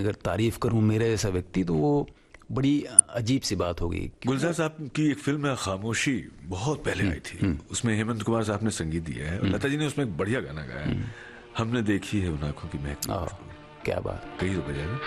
अगर तारीफ़ करूं मेरे जैसा व्यक्ति, तो वो बड़ी अजीब सी बात होगी। गुलजार साहब की एक फिल्म है खामोशी, बहुत पहले आई थी, उसमें हेमंत कुमार साहब ने संगीत दिया है और लता जी ने उसमें एक बढ़िया गाना गाया है, हमने देखी है उन आंखों की महक। क्या बात। कही तो बजाय